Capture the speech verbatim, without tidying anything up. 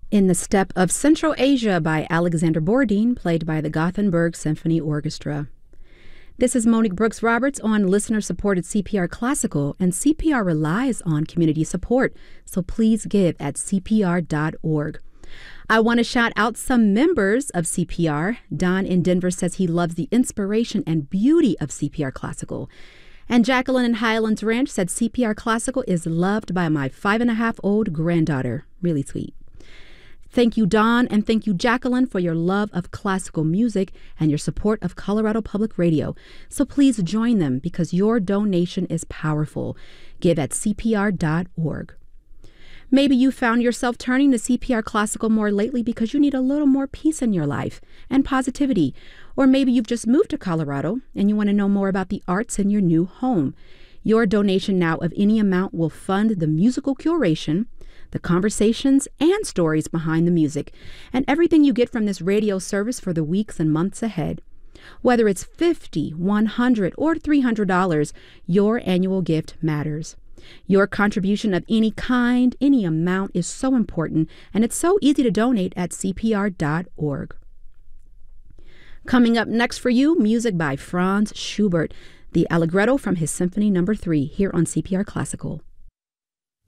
In the Steppe of Central Asia by Alexander Borodin, played by the Gothenburg Symphony Orchestra. This is Monique Brooks Roberts on listener-supported C P R Classical, and C P R relies on community support, so please give at C P R dot org. I want to shout out some members of C P R. Don in Denver says he loves the inspiration and beauty of C P R Classical. And Jacqueline in Highlands Ranch said C P R Classical is loved by my five-and-a-half-old granddaughter. Really sweet. Thank you, Don, and thank you, Jacqueline, for your love of classical music and your support of Colorado Public Radio. So please join them because your donation is powerful. Give at C P R dot org. Maybe you found yourself turning to C P R Classical more lately because you need a little more peace in your life and positivity. Or maybe you've just moved to Colorado and you want to know more about the arts in your new home. Your donation now of any amount will fund the musical curation, the conversations and stories behind the music, and everything you get from this radio service for the weeks and months ahead. Whether it's fifty dollars, one hundred dollars, or three hundred dollars, your annual gift matters. Your contribution of any kind, any amount is so important, and it's so easy to donate at C P R dot org. Coming up next for you, music by Franz Schubert, the Allegretto from his Symphony Number three, here on C P R Classical.